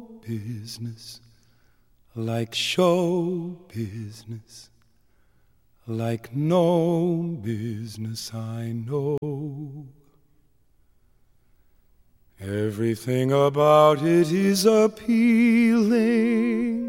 business, like show business, like no business I know. Everything about it is appealing,